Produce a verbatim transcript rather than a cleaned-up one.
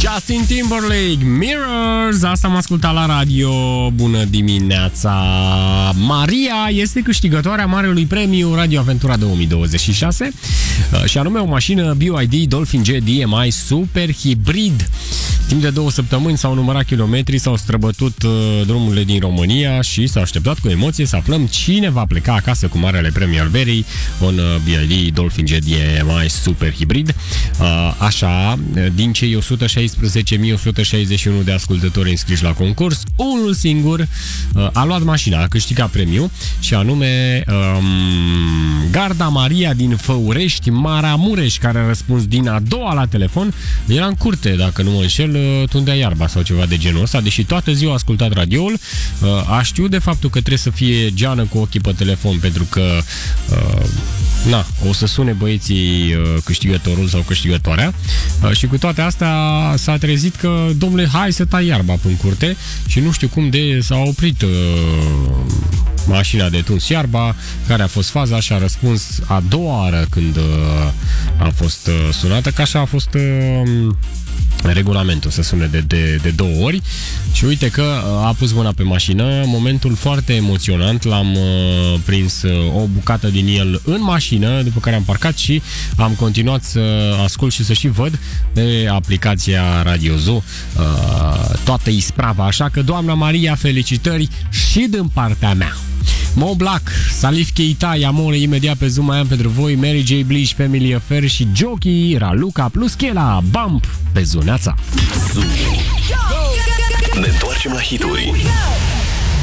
Justin Timberlake, Mirrors, asta am ascultat la radio. Bună dimineața! Maria este câștigătoarea Marelui Premiu Radio Aventura două mii douăzeci și șase și anume o mașină B Y D Dolphin G D M I Super Hybrid. Timp de două săptămâni s-au numărat kilometri, s-au străbătut uh, drumurile din România și s-au așteptat cu emoție să aflăm cine va pleca acasă cu Marele Premiu al Verii, un uh, B Y D Dolphin G D M I Super Hybrid. Uh, așa, din cei o sută șaisprezece mii o sută șaizeci și unu de ascultători înscriși la concurs, unul singur uh, a luat mașina, a câștigat premiu și anume um, Garda Maria din Făurești, Maramureș, care a răspuns din a doua la telefon. Era în curte, dacă nu mă înșel, tundea iarba sau ceva de genul ăsta, deși toată ziua a ascultat radioul. A știut de faptul că trebuie să fie geană cu ochii pe telefon, pentru că na, o să sune băieții câștigătorul sau câștigătoarea și cu toate astea s-a trezit că, domnule, hai să tai iarba în curte și nu știu cum de s-a oprit mașina de tuns iarba, care a fost faza și a răspuns a doua oară când a fost sunată, că așa a fost regulamentul, să sune de, de, de două ori și uite că a pus mâna pe mașină, momentul foarte emoționant, l-am uh, prins uh, o bucată din el în mașină, după care am parcat și am continuat să ascult și să și văd de aplicația Radio Zoo uh, toată isprava, așa că doamna Maria, felicitări și din partea mea. Mo Black, Salif Keita, Amore imediat pe Zoom mai am pentru voi, Mary J. Blige, Family Affair și Jockey, Raluca plus Chela, Bump pe Zoneața. Ne întoarcem la hituri.